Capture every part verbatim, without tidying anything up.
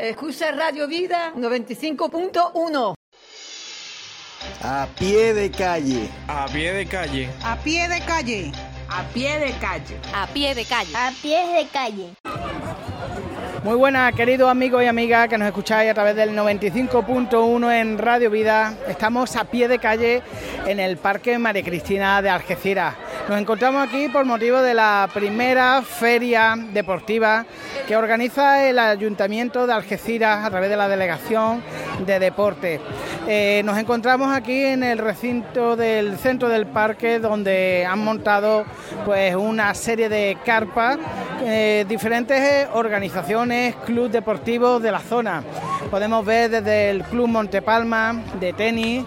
Escucha Radio Vida noventa y cinco punto uno. A pie de calle. A pie de calle. A pie de calle. A pie de calle. A pie de calle. A pie de calle. Muy buenas, queridos amigos y amigas que nos escucháis a través del noventa y cinco punto uno en Radio Vida. Estamos a pie de calle en el Parque María Cristina de Algeciras. Nos encontramos aquí por motivo de la primera feria deportiva que organiza el Ayuntamiento de Algeciras a través de la Delegación de Deporte. Eh, nos encontramos aquí en el recinto del centro del parque, donde han montado pues una serie de carpas, eh, diferentes organizaciones, clubes deportivos de la zona. Podemos ver desde el Club Montepalma de tenis,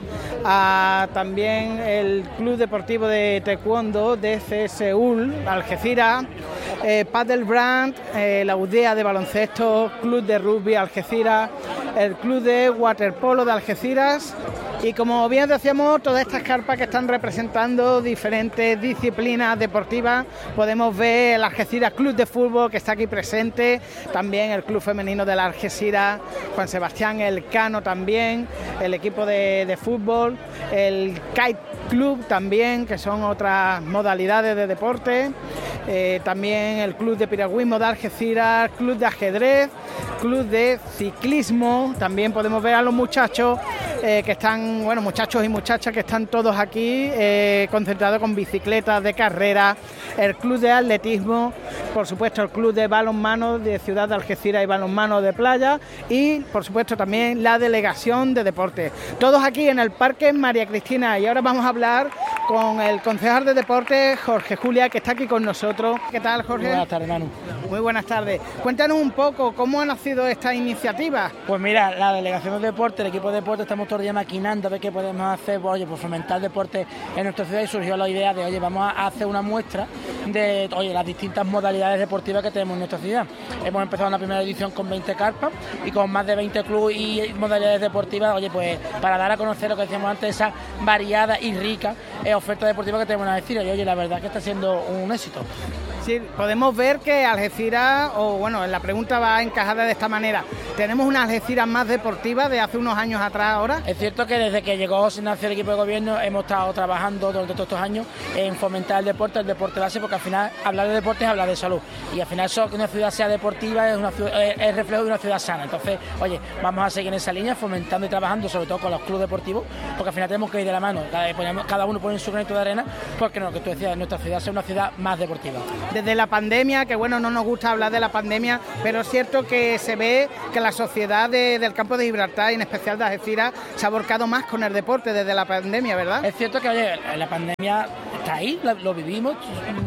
a también el Club Deportivo de Taekwondo de C S U L Algeciras, eh, Padel Brand, eh, la U D E A de baloncesto, Club de Rugby Algeciras, el Club de Waterpolo de Algeciras. Y como bien decíamos, todas estas carpas que están representando diferentes disciplinas deportivas. Podemos ver el Algeciras Club de Fútbol, que está aquí presente, también el Club Femenino de la Algeciras, Juan Sebastián Elcano también, el equipo de, de fútbol, el Kite Club también, que son otras modalidades de deporte, eh, también el Club de Piragüismo de Algeciras, Club de Ajedrez, Club de Ciclismo. También podemos ver a los muchachos eh, que están, bueno, muchachos y muchachas que están todos aquí eh, concentrados con bicicletas de carrera, el Club de Atletismo, por supuesto el Club de Balonmano de Ciudad de Algeciras y Balonmano de Playa, y por supuesto también la Delegación de Deporte. Todos aquí en el Parque María Cristina. Y ahora vamos a hablar con el concejal de Deportes, Jorge Julia, que está aquí con nosotros. ¿Qué tal, Jorge? Muy buenas tardes, Manu. Muy buenas tardes. Cuéntanos un poco cómo ha nacido esta iniciativa. Pues mira, la Delegación de Deporte, el equipo de deporte, estamos todo el día maquinando a ver qué podemos hacer, pues, oye, pues fomentar el deporte en nuestra ciudad, y surgió la idea de, oye, vamos a hacer una muestra de, oye, las distintas modalidades deportivas que tenemos en nuestra ciudad. Hemos empezado una primera edición con veinte carpas y con más de veinte clubes y modalidades deportivas, oye, pues para dar a conocer lo que decíamos antes, esa variada y rica eh, oferta deportiva que tenemos en Algeciras. Y oye, la verdad que está siendo un éxito. Sí, podemos ver que Algeciras, o bueno, la pregunta va encajada de esta manera. ¿Tenemos una Algeciras más deportiva de hace unos años atrás ahora? Es cierto que desde que llegó José Ignacio el equipo de gobierno hemos estado trabajando durante todos estos años en fomentar el deporte, el deporte base, porque al final hablar de deporte es hablar de salud. Y al final eso, que una ciudad sea deportiva es, una ciudad, es reflejo de una ciudad sana. Entonces, oye, vamos a seguir en esa línea, fomentando y trabajando sobre todo con los clubes deportivos, porque al final tenemos que ir de la mano. Cada, cada uno pone su granito de arena, porque no, lo que tú decías, nuestra ciudad sea una ciudad más deportiva. Desde la pandemia, que bueno, no nos gusta hablar de la pandemia, pero es cierto que se ve que la sociedad de, del campo de Gibraltar, y en especial de Algeciras, se ha volcado más con el deporte desde la pandemia, ¿verdad? Es cierto que, oye, la pandemia está ahí, lo, lo vivimos,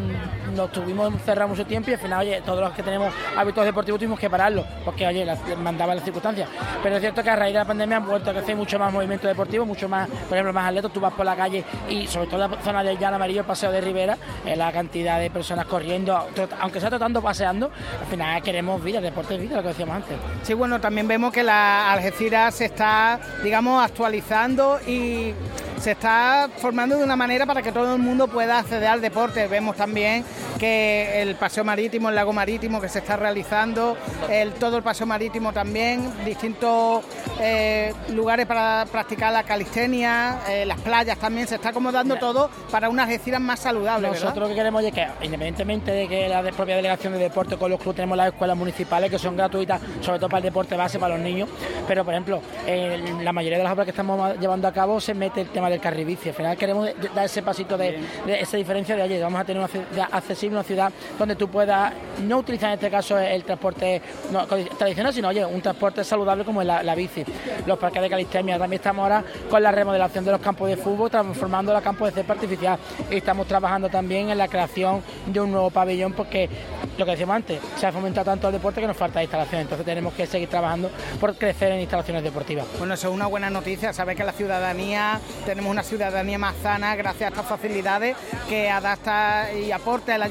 nos tuvimos encerrados mucho tiempo y al final, oye, todos los que tenemos hábitos deportivos tuvimos que pararlo, porque, oye, las, mandaban las circunstancias. Pero es cierto que a raíz de la pandemia han vuelto a crecer mucho más movimiento deportivo, mucho más, por ejemplo, más atletas. Tú vas por la calle y sobre todo en la zona del Llano Amarillo, el Paseo de Rivera, eh, la cantidad de personas corriendo, aunque sea tratando, paseando, al final queremos vida, deporte es vida, lo que decíamos antes. Sí, bueno, también vemos que la Algeciras se está, digamos, actualizando y se está formando de una manera para que todo el mundo pueda acceder al deporte. Vemos también que el paseo marítimo, el lago marítimo que se está realizando, el, todo el paseo marítimo también, distintos eh, lugares para practicar la calistenia, eh, las playas también, se está acomodando todo para unas Algeciras más saludables. Nosotros ¿verdad? Lo que queremos es que, independientemente de que la propia Delegación de Deporte con los clubes, tenemos las escuelas municipales que son gratuitas, sobre todo para el deporte base, para los niños, pero por ejemplo, en la mayoría de las obras que estamos llevando a cabo se mete el tema del carril bici. Al final queremos dar ese pasito de, de esa diferencia de, oye, vamos a tener una ciudad accesible, una ciudad donde tú puedas no utilizar en este caso el transporte no, tradicional, sino, oye, un transporte saludable como es la, la bici. Los parques de calistenia, también estamos ahora con la remodelación de los campos de fútbol, transformando los campos de césped artificial, y estamos trabajando también en la creación de un nuevo pabellón, porque lo que decíamos antes, se ha fomentado tanto el deporte que nos falta instalaciones, entonces tenemos que seguir trabajando por crecer en instalaciones deportivas. Bueno, eso es una buena noticia, sabes que la ciudadanía, tenemos una ciudadanía más sana gracias a estas facilidades que adapta y aporta el ayuntamiento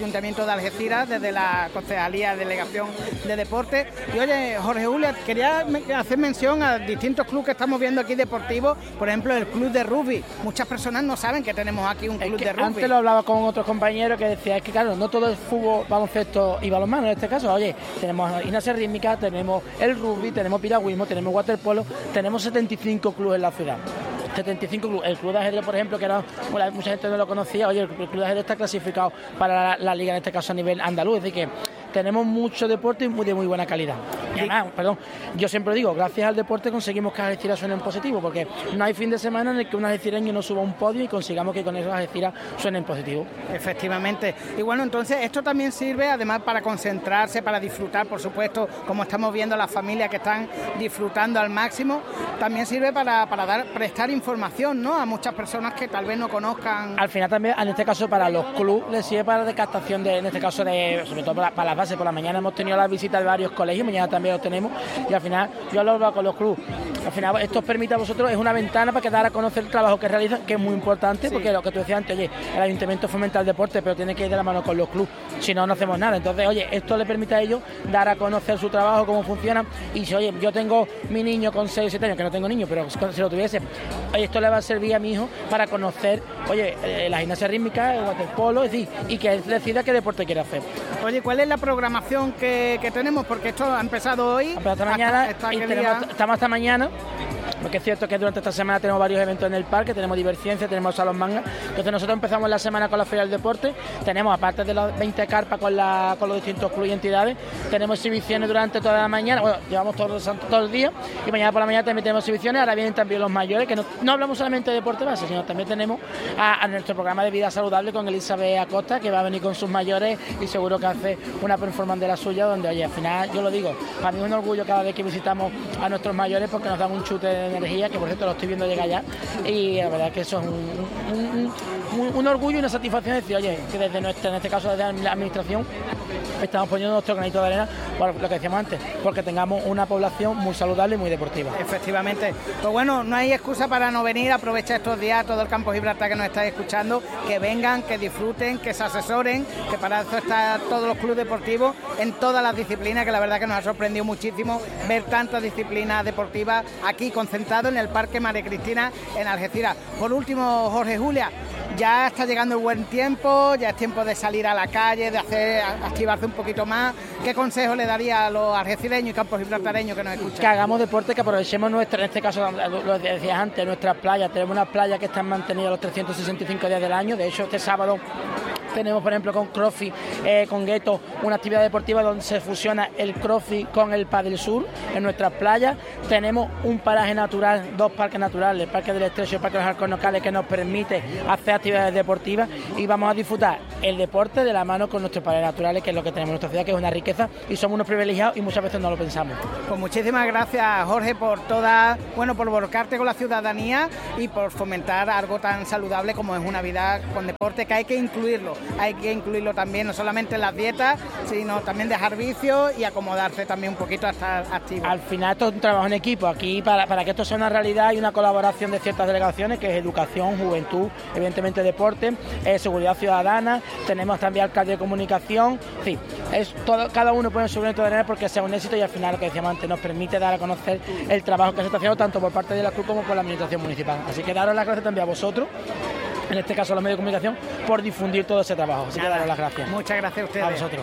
Ayuntamiento de Algeciras, desde la Concejalía Delegación de Deporte. Y oye, Jorge Julia, quería hacer mención a distintos clubes que estamos viendo aquí deportivos, por ejemplo el club de rugby. Muchas personas no saben que tenemos aquí un club es que de rugby. Antes lo hablaba con otros compañeros que decía, es que claro, no todo es fútbol, baloncesto y balonmano en este caso. Oye, tenemos gimnasia rítmica, tenemos el rugby, tenemos piragüismo, tenemos waterpolo, tenemos setenta y cinco clubes en la ciudad. setenta y cinco clubes. El club de ajedrez, por ejemplo, que era, bueno, mucha gente no lo conocía, oye, el club de ajedrez está clasificado para la, la liga, en este caso a nivel andaluz, es decir que tenemos mucho deporte y muy, de muy buena calidad. Y además, perdón, yo siempre digo, gracias al deporte conseguimos que Algeciras suene en positivo, porque no hay fin de semana en el que un algecireño no suba un podio y consigamos que con eso Algeciras suene en positivo. Efectivamente. Y bueno, entonces esto también sirve además para concentrarse, para disfrutar, por supuesto, como estamos viendo las familias que están disfrutando al máximo, también sirve para, para dar, prestar información, ¿no?, a muchas personas que tal vez no conozcan. Al final también, en este caso para los clubes, les sirve para la captación de, en este caso de, sobre todo para, para las bases. Por la mañana hemos tenido la visita de varios colegios, mañana también lo tenemos, y al final yo lo hablo con los clubes. Al final esto os permite a vosotros, es una ventana para que dar a conocer el trabajo que realizan, que es muy importante, sí. Porque lo que tú decías antes, oye, el ayuntamiento fomenta el deporte, pero tiene que ir de la mano con los clubes, si no, no hacemos nada. Entonces, oye, esto le permite a ellos dar a conocer su trabajo, cómo funciona, y si, oye, yo tengo mi niño con seis o siete años, que no tengo niño, pero si lo tuviese, oye, esto le va a servir a mi hijo para conocer, oye, eh, la gimnasia rítmica, el waterpolo, es decir, y que él decida qué deporte quiere hacer. Oye, ¿cuál es la programación que, que tenemos? Porque esto ha empezado hoy. Ha empezado esta mañana, hasta, hasta y tenemos, estamos hasta mañana. Porque es cierto que durante esta semana tenemos varios eventos en el parque, tenemos Diverciencia, tenemos Salón Manga. Entonces nosotros empezamos la semana con la Feria del Deporte, tenemos aparte de las veinte carpas con, la, con los distintos clubes y entidades, tenemos exhibiciones durante toda la mañana, bueno, llevamos todos los santos todo el día, y mañana por la mañana también tenemos exhibiciones. Ahora vienen también los mayores, que no, no hablamos solamente de deporte base, sino también tenemos a, a nuestro programa de vida saludable con Elizabeth Acosta, que va a venir con sus mayores y seguro que hace una performance de la suya, donde, oye, al final, yo lo digo, para mí es un orgullo cada vez que visitamos a nuestros mayores porque nos dan un chute de energía, que por cierto lo estoy viendo llegar ya, y la verdad es que eso es un, un, un, un orgullo y una satisfacción de decir, oye, que desde nuestra, en este caso desde la administración, estamos poniendo nuestro granito de arena por lo que decíamos antes, porque tengamos una población muy saludable y muy deportiva. Efectivamente. Pues bueno, no hay excusa para no venir, aprovechar estos días, todo el campo Gibraltar que nos estáis escuchando, que vengan, que disfruten, que se asesoren, que para eso están todos los clubes deportivos en todas las disciplinas, que la verdad que nos ha sorprendido muchísimo ver tantas disciplinas deportivas aquí concentradas en el Parque María Cristina en Algeciras. Por último, Jorge Julia, ya está llegando el buen tiempo, ya es tiempo de salir a la calle, de hacer activarse un poquito más. ¿Qué consejo le daría a los algecireños y campos gibraltareños que nos escuchan? Que hagamos deporte, que aprovechemos nuestra, en este caso, lo decías antes, nuestras playas. Tenemos unas playas que están mantenidas los trescientos sesenta y cinco días del año. De hecho, este sábado tenemos, por ejemplo, con CrossFit, eh, con Gueto, una actividad deportiva donde se fusiona el CrossFit con el Padel Sur en nuestras playas. Tenemos un paraje natural, dos parques naturales, el Parque del Estrecho y el Parque de los Alcornocales, que nos permite hacer actividades deportivas, y vamos a disfrutar el deporte de la mano con nuestros parajes naturales, que es lo que tenemos en nuestra ciudad, que es una riqueza, y somos unos privilegiados y muchas veces no lo pensamos. Pues muchísimas gracias, Jorge, por toda, bueno, por volcarte con la ciudadanía y por fomentar algo tan saludable como es una vida con deporte, que hay que incluirlo. Hay que incluirlo también, no solamente en las dietas, sino también dejar vicios y acomodarse también un poquito a estar activo. Al final esto es un trabajo en equipo. Aquí, para, para que esto sea una realidad, hay una colaboración de ciertas delegaciones, que es educación, juventud, evidentemente deporte, eh, seguridad ciudadana, tenemos también alcalde de comunicación, sí, es todo, cada uno pone su granito de arena porque sea un éxito, y al final, lo que decíamos antes, nos permite dar a conocer el trabajo que se está haciendo tanto por parte de la Cruz como por la administración municipal. Así que daros las gracias también a vosotros, en este caso a los medios de comunicación, por difundir todo ese trabajo. Así que daros las gracias. Muchas gracias a ustedes. A vosotros.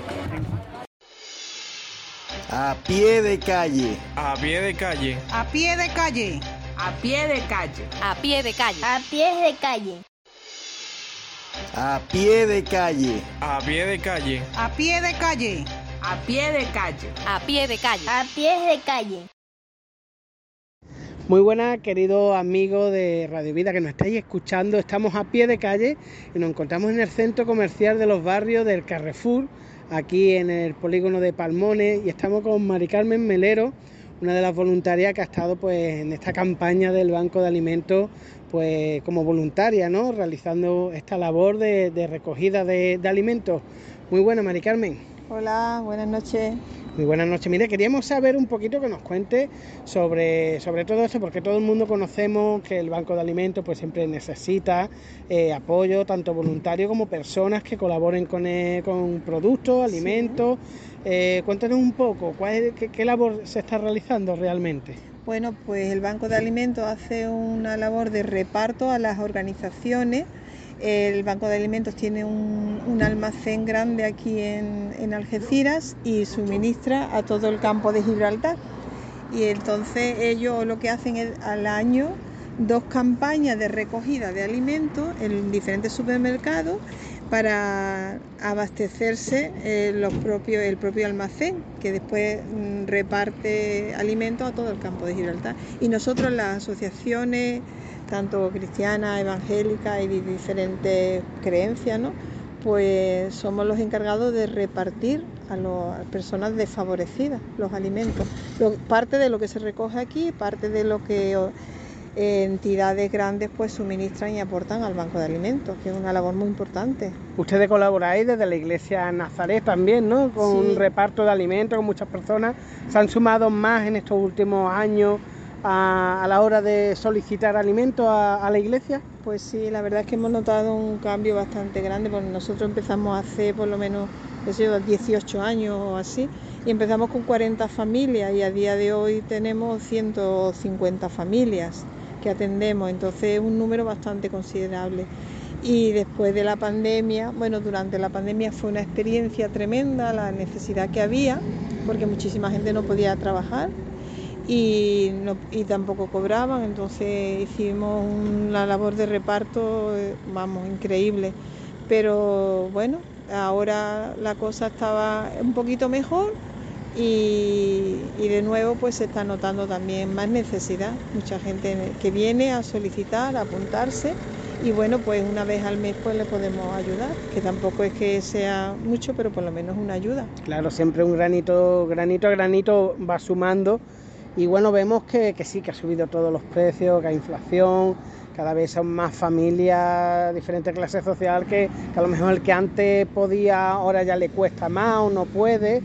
A pie de calle. A pie de calle. A pie de calle. A pie de calle. A pie de calle. A pie de calle. A pie de calle. A pie de calle. A pie de calle. A pie de calle. A pie de calle. A pie de calle. Muy buenas, queridos amigos de Radio Vida que nos estáis escuchando. Estamos a pie de calle y nos encontramos en el centro comercial de los barrios del Carrefour, aquí en el polígono de Palmones, y estamos con Mari Carmen Melero, una de las voluntarias que ha estado pues en esta campaña del Banco de Alimentos, pues como voluntaria, ¿no?, realizando esta labor de, de recogida de, de alimentos. Muy buena, Mari Carmen. Hola, buenas noches. Muy buenas noches. Mire, queríamos saber un poquito que nos cuente sobre, sobre todo esto, porque todo el mundo conocemos que el Banco de Alimentos pues siempre necesita eh, apoyo, tanto voluntario como personas que colaboren con, eh, con productos, alimentos. Sí. Eh, cuéntanos un poco, ¿cuál es, qué, qué labor se está realizando realmente? Bueno, pues el Banco de Alimentos hace una labor de reparto a las organizaciones. El Banco de Alimentos tiene un, un almacén grande aquí en, en Algeciras y suministra a todo el campo de Gibraltar. Y entonces ellos lo que hacen es al año dos campañas de recogida de alimentos en diferentes supermercados para abastecerse eh, los propios, el propio almacén, que después mm, reparte alimentos a todo el campo de Gibraltar. Y nosotros, las asociaciones, tanto cristianas, evangélicas y de diferentes creencias, ¿no?, pues somos los encargados de repartir a, lo, a las personas desfavorecidas los alimentos. Lo, parte de lo que se recoge aquí, parte de lo que eh, entidades grandes pues suministran y aportan al Banco de Alimentos, que es una labor muy importante. Ustedes colaboráis desde la Iglesia Nazaret también, ¿no?, con sí. un reparto de alimentos, con muchas personas. ¿Se han sumado más en estos últimos años A, a la hora de solicitar alimentos a, a la iglesia? Pues sí, la verdad es que hemos notado un cambio bastante grande, porque nosotros empezamos hace por lo menos dieciocho años o así, y empezamos con cuarenta familias y a día de hoy tenemos ciento cincuenta familias que atendemos, entonces es un número bastante considerable. Y después de la pandemia, bueno, durante la pandemia fue una experiencia tremenda la necesidad que había, porque muchísima gente no podía trabajar y, no, y tampoco cobraban, entonces hicimos una labor de reparto, vamos, increíble. Pero bueno, ahora la cosa estaba un poquito mejor y, y de nuevo pues se está notando también más necesidad, mucha gente que viene a solicitar, a apuntarse, y bueno, pues una vez al mes pues le podemos ayudar, que tampoco es que sea mucho, pero por lo menos una ayuda. Claro, siempre un granito, granito a granito va sumando. Y bueno, vemos que, que sí, que ha subido todos los precios, que hay inflación, cada vez son más familias, diferentes clases sociales, que, que a lo mejor el que antes podía, ahora ya le cuesta más o no puede.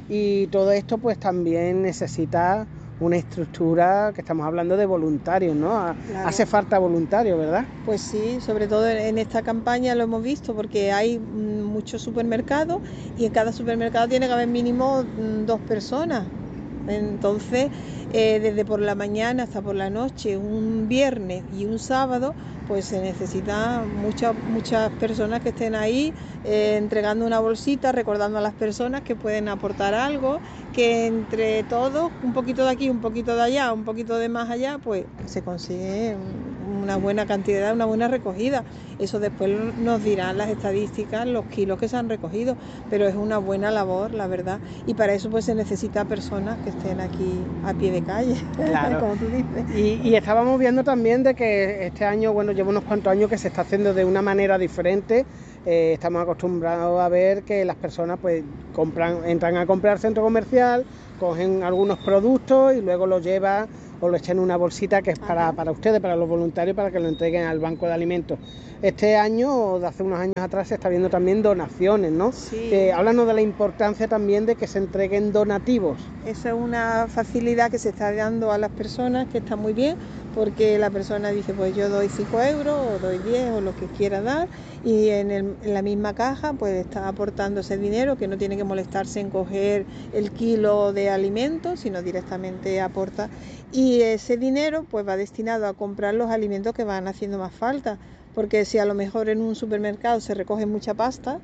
Y todo esto pues también necesita una estructura, que estamos hablando de voluntarios, ¿no? Claro. Hace falta voluntarios, ¿verdad? Pues sí, sobre todo en esta campaña lo hemos visto, porque hay muchos supermercados y en cada supermercado tiene que haber mínimo dos personas. Entonces, eh, desde por la mañana hasta por la noche, un viernes y un sábado, pues se necesitan muchas muchas personas que estén ahí eh, entregando una bolsita, recordando a las personas que pueden aportar algo, que entre todos, un poquito de aquí, un poquito de allá, un poquito de más allá, pues se consigue una buena cantidad, una buena recogida. Eso después nos dirán las estadísticas, los kilos que se han recogido, pero es una buena labor, la verdad, y para eso pues se necesita personas que estén aquí a pie de calle, claro. como tú dices. Y, y estábamos viendo también de que este año, bueno, lleva unos cuantos años que se está haciendo de una manera diferente. Eh, estamos acostumbrados a ver que las personas pues compran, entran a comprar centro comercial, cogen algunos productos y luego los llevan o lo echan en una bolsita que es para, para ustedes, para los voluntarios, para que lo entreguen al Banco de Alimentos. Este año, o de hace unos años atrás, se está viendo también donaciones, ¿no? Sí. Eh, háblanos de la importancia también de que se entreguen donativos. Esa es una facilidad que se está dando a las personas, que está muy bien, porque la persona dice, pues yo doy cinco euros, o doy diez, o lo que quiera dar, y en, el, en la misma caja pues está aportando ese dinero, que no tiene que molestarse en coger el kilo de alimentos, sino directamente aporta. Y ese dinero pues va destinado a comprar los alimentos que van haciendo más falta, porque si a lo mejor en un supermercado se recoge mucha pasta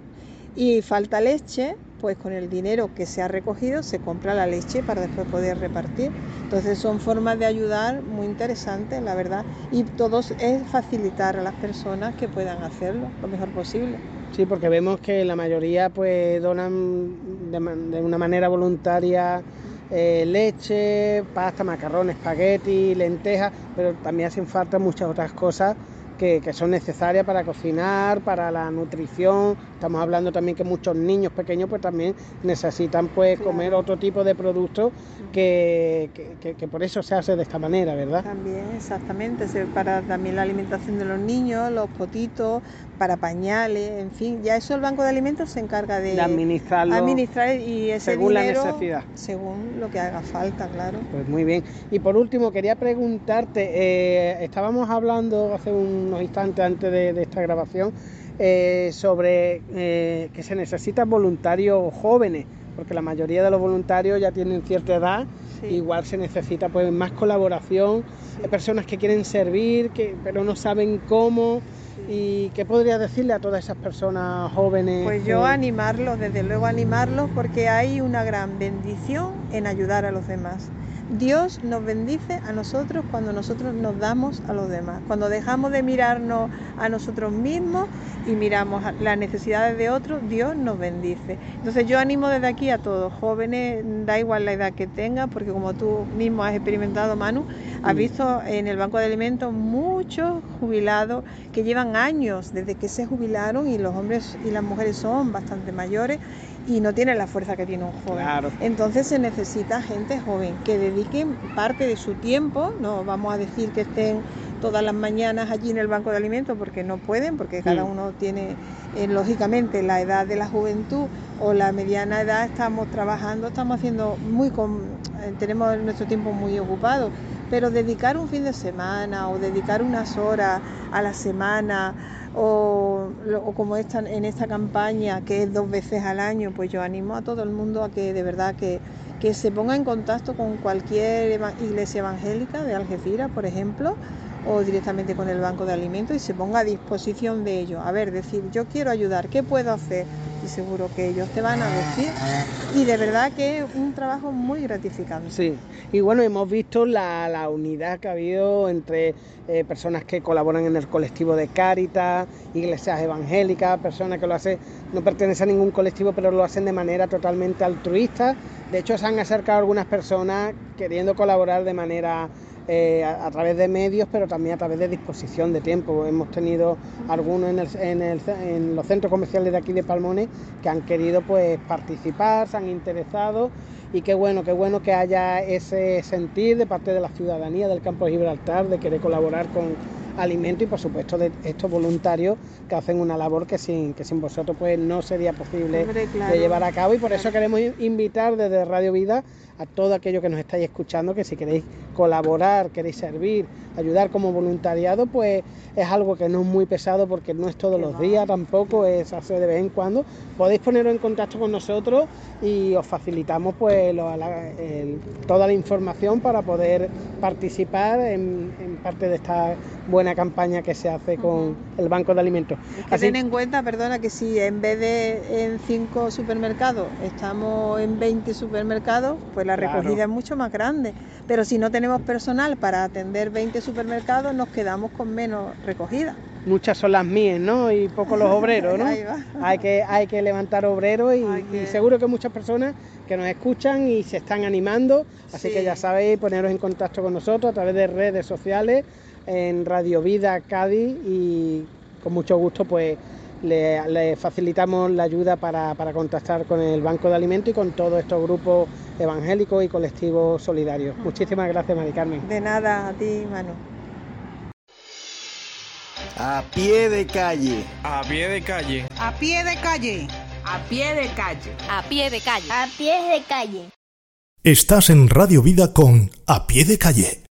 y falta leche, pues con el dinero que se ha recogido se compra la leche para después poder repartir. Entonces son formas de ayudar muy interesantes, la verdad, y todo es facilitar a las personas que puedan hacerlo lo mejor posible. Sí, porque vemos que la mayoría pues donan de, de una manera voluntaria eh, leche, pasta, macarrones, espagueti, lentejas, pero también hacen falta muchas otras cosas Que, que son necesarias para cocinar, para la nutrición. Estamos hablando también que muchos niños pequeños pues también necesitan pues claro. comer otro tipo de productos que, que, que, que por eso se hace de esta manera, ¿verdad? También, exactamente, para también la alimentación de los niños, los potitos, para pañales, en fin, ya eso el Banco de Alimentos se encarga de, de administrarlo administrar y ese según dinero, la necesidad. Según lo que haga falta, claro. Pues muy bien. Y por último, quería preguntarte, eh, estábamos hablando hace unos instantes antes de, de esta grabación eh, sobre eh, que se necesitan voluntarios jóvenes, porque la mayoría de los voluntarios ya tienen cierta edad. Sí. Igual se necesita pues más colaboración, sí. Personas que quieren servir, que, pero no saben cómo. Sí. ¿Y qué podría decirle a todas esas personas jóvenes? Pues yo que... animarlos, desde luego animarlos, porque hay una gran bendición en ayudar a los demás. Dios nos bendice a nosotros cuando nosotros nos damos a los demás, cuando dejamos de mirarnos a nosotros mismos y miramos las necesidades de otros, Dios nos bendice. Entonces yo animo desde aquí a todos, jóvenes, da igual la edad que tengan, porque como tú mismo has experimentado, Manu, has visto en el Banco de Alimentos muchos jubilados que llevan años desde que se jubilaron, y los hombres y las mujeres son bastante mayores y no tienen la fuerza que tiene un joven. Claro. Entonces se necesita gente joven que dediquen parte de su tiempo, no vamos a decir que estén todas las mañanas allí en el Banco de Alimentos, porque no pueden, porque cada uno tiene eh, lógicamente la edad de la juventud o la mediana edad. Estamos trabajando, estamos haciendo muy con, eh, tenemos nuestro tiempo muy ocupado, pero dedicar un fin de semana o dedicar unas horas a la semana, o, o como esta, en esta campaña que es dos veces al año, pues yo animo a todo el mundo a que de verdad que, que se ponga en contacto con cualquier eva- iglesia evangélica de Algeciras, por ejemplo, o directamente con el Banco de Alimentos, y se ponga a disposición de ellos. A ver, decir, yo quiero ayudar, ¿qué puedo hacer? Y seguro que ellos te van a decir, y de verdad que es un trabajo muy gratificante. Sí, y bueno, hemos visto la, la unidad que ha habido entre eh, personas que colaboran en el colectivo de Cáritas, iglesias evangélicas, personas que lo hacen, no pertenecen a ningún colectivo, pero lo hacen de manera totalmente altruista. De hecho, se han acercado algunas personas queriendo colaborar de manera Eh, a, a través de medios, pero también a través de disposición de tiempo. Hemos tenido algunos en, el, en, el, en los centros comerciales de aquí de Palmones que han querido pues participar, se han interesado, y qué bueno, qué bueno que haya ese sentir de parte de la ciudadanía del campo de Gibraltar de querer colaborar con alimentos, y por supuesto de estos voluntarios que hacen una labor que sin, que sin vosotros pues no sería posible. Hombre, claro, de llevar a cabo, y por claro. Eso queremos invitar desde Radio Vida a todo aquello que nos estáis escuchando, que si queréis colaborar, queréis servir, ayudar como voluntariado, pues es algo que no es muy pesado, porque no es todos los días tampoco, es hacer de vez en cuando. Podéis poneros en contacto con nosotros y os facilitamos pues lo, la, el, toda la información para poder participar en, en parte de esta buena campaña que se hace con uh-huh. el Banco de Alimentos. Es que Así... ten en cuenta, perdona, que si en vez de en cinco supermercados estamos en veinte supermercados, pues la recogida claro. es mucho más grande. Pero si no tenemos personal para atender veinte supermercados, nos quedamos con menos recogida. Muchas son las mías, ¿no? Y pocos los obreros, ¿no? hay que hay que levantar obreros, y, que... y seguro que muchas personas que nos escuchan y se están animando, así sí. que ya sabéis, poneros en contacto con nosotros a través de redes sociales, en Radio Vida Cádiz, y con mucho gusto pues le, le facilitamos la ayuda para, para contactar con el Banco de Alimentos y con todos estos grupos evangélicos y colectivos solidarios. Muchísimas gracias, Mari Carmen. De nada, a ti, Manu. A pie de calle. A pie de calle. A pie de calle. A pie de calle. A pie de calle. A pie de calle. Estás en Radio Vida con A Pie de Calle.